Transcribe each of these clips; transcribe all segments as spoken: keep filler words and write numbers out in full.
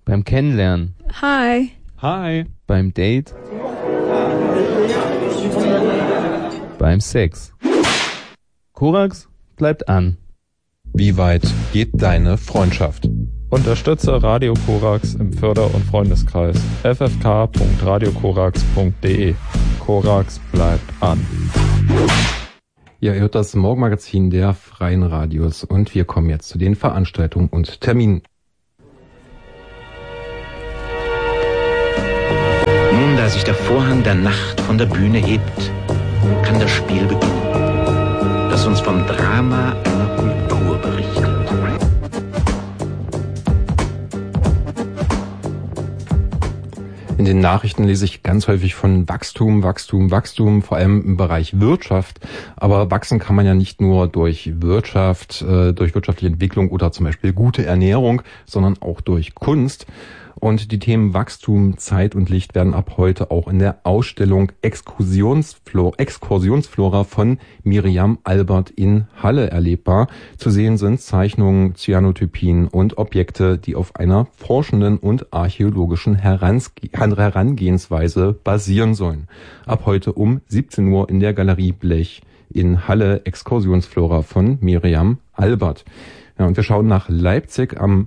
Beim Kennenlernen. Hi. Hi. Beim Date. Beim Sex. Korax bleibt an. Wie weit geht deine Freundschaft? Unterstütze Radio Korax im Förder- und Freundeskreis. f f k punkt radio korax punkt d e. Korax bleibt an. Ja, ihr hört das Morgenmagazin der Freien Radios und wir kommen jetzt zu den Veranstaltungen und Terminen. Nun, da sich der Vorhang der Nacht von der Bühne hebt, kann das Spiel beginnen, das uns vom Drama einer Kultur berichtet. In den Nachrichten lese ich ganz häufig von Wachstum, Wachstum, Wachstum, vor allem im Bereich Wirtschaft. Aber wachsen kann man ja nicht nur durch Wirtschaft, äh, durch wirtschaftliche Entwicklung oder zum Beispiel gute Ernährung, sondern auch durch Kunst. Und die Themen Wachstum, Zeit und Licht werden ab heute auch in der Ausstellung Exkursionsflora, Exkursionsflora von Miriam Albert in Halle erlebbar. Zu sehen sind Zeichnungen, Cyanotypien und Objekte, die auf einer forschenden und archäologischen Herangehensweise basieren sollen. Ab heute um siebzehn Uhr in der Galerie Blech in Halle, Exkursionsflora von Miriam Albert. Ja, und wir schauen nach Leipzig. Am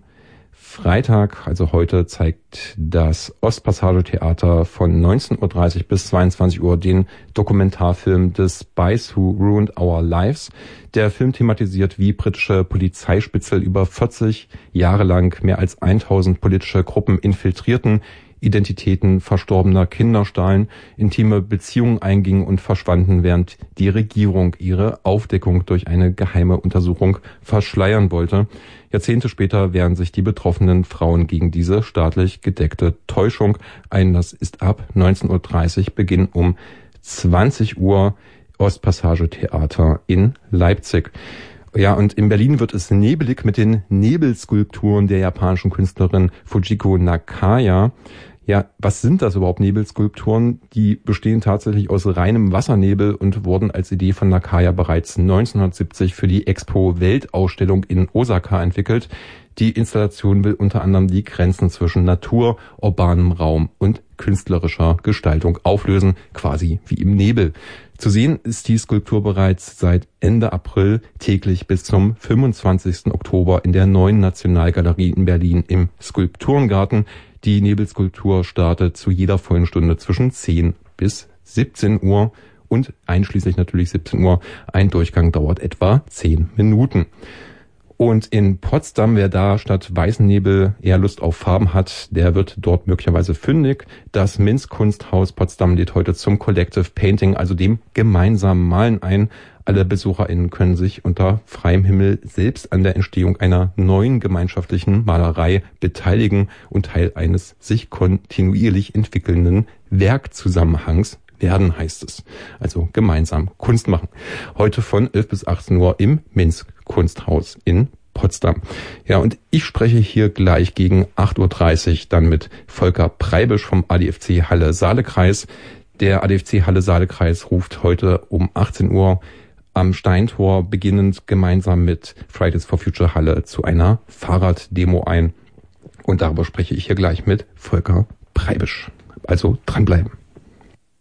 Freitag, also heute, zeigt das Ostpassage-Theater von neunzehn Uhr dreißig bis zweiundzwanzig Uhr den Dokumentarfilm The Spies Who Ruined Our Lives. Der Film thematisiert, wie britische Polizeispitzel über vierzig Jahre lang mehr als tausend politische Gruppen infiltrierten, Identitäten verstorbener Kinder stahlen, intime Beziehungen eingingen und verschwanden, während die Regierung ihre Aufdeckung durch eine geheime Untersuchung verschleiern wollte. Jahrzehnte später wehren sich die betroffenen Frauen gegen diese staatlich gedeckte Täuschung. Einlass ist ab neunzehn Uhr dreißig, Beginn um zwanzig Uhr, Ostpassage Theater in Leipzig. Ja, und in Berlin wird es nebelig mit den Nebelskulpturen der japanischen Künstlerin Fujiko Nakaya. Ja, was sind das überhaupt, Nebelskulpturen? Die bestehen tatsächlich aus reinem Wassernebel und wurden als Idee von Nakaya bereits neunzehnhundertsiebzig für die Expo Weltausstellung in Osaka entwickelt. Die Installation will unter anderem die Grenzen zwischen Natur, urbanem Raum und künstlerischer Gestaltung auflösen, quasi wie im Nebel. Zu sehen ist die Skulptur bereits seit Ende April täglich bis zum fünfundzwanzigsten Oktober in der Neuen Nationalgalerie in Berlin im Skulpturengarten. Die Nebelskulptur startet zu jeder vollen Stunde zwischen zehn bis siebzehn Uhr und einschließlich natürlich siebzehn Uhr. Ein Durchgang dauert etwa zehn Minuten. Und in Potsdam, wer da statt weißen Nebel eher Lust auf Farben hat, der wird dort möglicherweise fündig. Das Minz-Kunsthaus Potsdam lädt heute zum Collective Painting, also dem gemeinsamen Malen ein. Alle BesucherInnen können sich unter freiem Himmel selbst an der Entstehung einer neuen gemeinschaftlichen Malerei beteiligen und Teil eines sich kontinuierlich entwickelnden Werkzusammenhangs werden, heißt es. Also gemeinsam Kunst machen. Heute von elf bis achtzehn Uhr im Minz-Kunsthaus in Potsdam. Ja, und ich spreche hier gleich gegen acht Uhr dreißig dann mit Volker Preibisch vom A D F C Halle-Saale-Kreis. Der A D F C Halle-Saale-Kreis ruft heute um achtzehn Uhr am Steintor beginnend gemeinsam mit Fridays for Future Halle zu einer Fahrraddemo ein. Und darüber spreche ich hier gleich mit Volker Preibisch. Also dranbleiben.